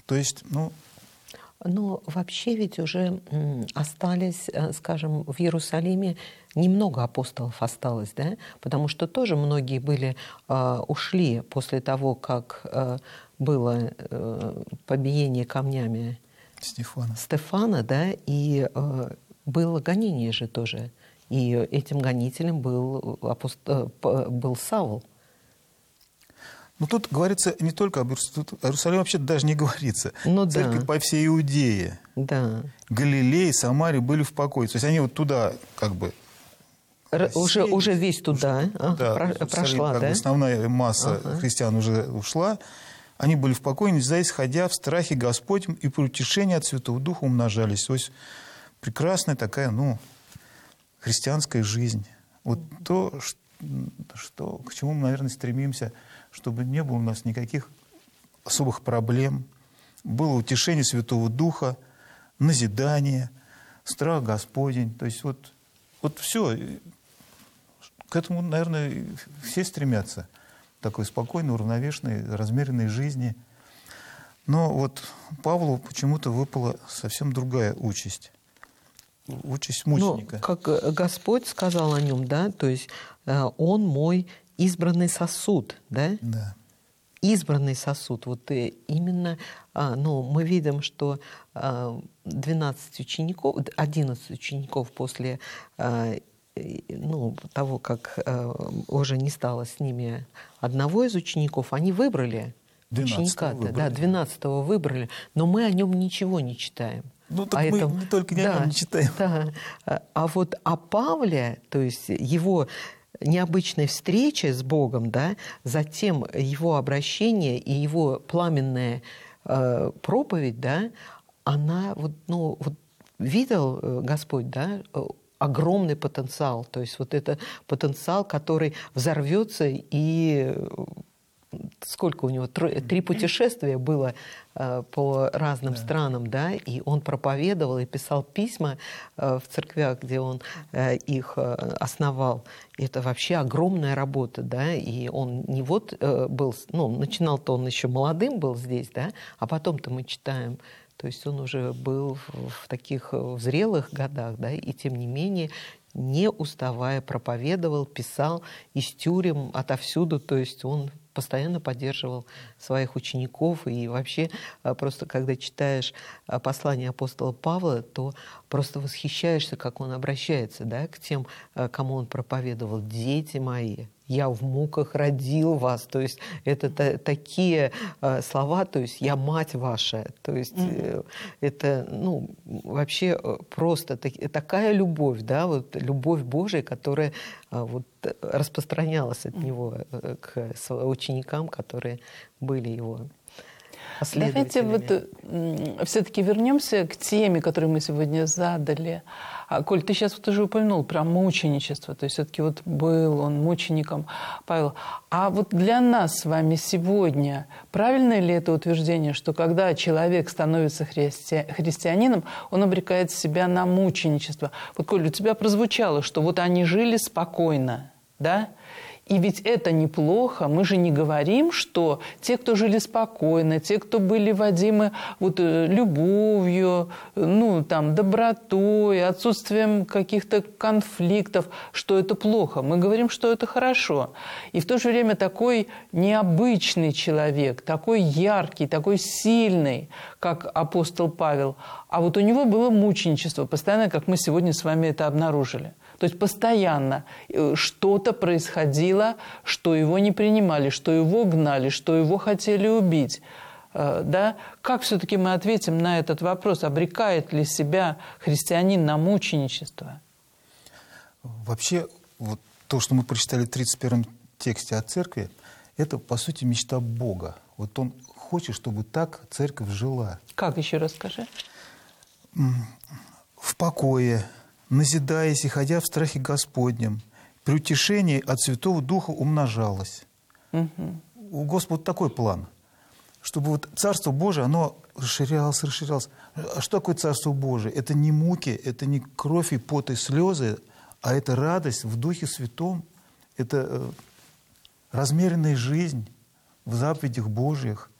То есть, ну... Но вообще ведь уже остались, скажем, в Иерусалиме немного апостолов осталось, да? Потому что тоже многие были, ушли после того, как было побиение камнями Стефана, да? И было гонение же тоже. И этим гонителем был Савл. Но тут говорится не только об Иерусалиме, о Иерусалиме вообще даже не говорится. Ну, церковь по всей Иудее, Галилее, Самаре были в покое. То есть они вот туда как бы... Уже весь туда прошла, как бы основная масса христиан уже ушла. Они были в покое, не здесь, ходя в страхе Господнем, и при утешении от Святого Духа умножались. То есть прекрасная такая, христианская жизнь. Вот то, к чему мы, наверное, стремимся, чтобы не было у нас никаких особых проблем. Было утешение Святого Духа, назидание, страх Господень. То есть вот все. К этому, наверное, все стремятся. Такой спокойной, уравновешенной, размеренной жизни. Но вот Павлу почему-то выпала совсем другая участь. Участь мученика. Как Господь сказал о нем, да, то есть он мой избранный сосуд, да? Да. Избранный сосуд. Вот именно, мы видим, что 11 учеников после того, как уже не стало с ними одного из учеников, они выбрали ученика-то. Да, 12-го выбрали, но мы о нем ничего не читаем. Так мы не только о нем не читаем. Да. А вот о Павле, то есть его необычной встречи с Богом, да, затем его обращение и его пламенная проповедь, да, она видел Господь, да, огромный потенциал, то есть вот это потенциал, который взорвется, и сколько у него, 3 путешествия было по разным странам, да, и он проповедовал и писал письма в церквях, где он их основал. Это вообще огромная работа, да, и он не был, начинал-то он еще молодым был здесь, да, а потом-то мы читаем, то есть он уже был в таких зрелых годах, да, и тем не менее, не уставая, проповедовал, писал из тюрем, отовсюду, то есть он постоянно поддерживал своих учеников. И вообще, просто когда читаешь послание апостола Павла, то просто восхищаешься, как он обращается, да, к тем, кому он проповедовал. «Дети мои, я в муках родил вас». То есть это такие слова, то есть «я мать ваша». То есть это, вообще просто такая любовь, да, вот любовь Божия, которая распространялась от него к ученикам, которые были его последователями. Давайте все-таки вернемся к теме, которую мы сегодня задали. Коль, ты сейчас уже упомянул про мученичество, то есть все-таки был он мучеником, Павел. А для нас с вами сегодня правильно ли это утверждение, что когда человек становится христианином, он обрекает себя на мученичество? Коль, у тебя прозвучало, что они жили спокойно, да? И ведь это неплохо. Мы же не говорим, что те, кто жили спокойно, те, кто были водимы любовью, добротой, отсутствием каких-то конфликтов, что это плохо. Мы говорим, что это хорошо. И в то же время такой необычный человек, такой яркий, такой сильный, как апостол Павел. А у него было мученичество постоянно, как мы сегодня с вами это обнаружили. То есть постоянно что-то происходило, что его не принимали, что его гнали, что его хотели убить. Да? Как все-таки мы ответим на этот вопрос? Обрекает ли себя христианин на мученичество? Вообще, то, что мы прочитали в 31-м тексте о церкви, это, по сути, мечта Бога. Он хочет, чтобы так церковь жила. Как? Еще раз скажи. В покое, назидаясь и ходя в страхе Господнем, при утешении от Святого Духа умножалось. У Господа такой план, чтобы Царство Божие, оно расширялось. А что такое Царство Божие? Это не муки, это не кровь и пот и слезы, а это радость в Духе Святом, это размеренная жизнь в заповедях Божьих.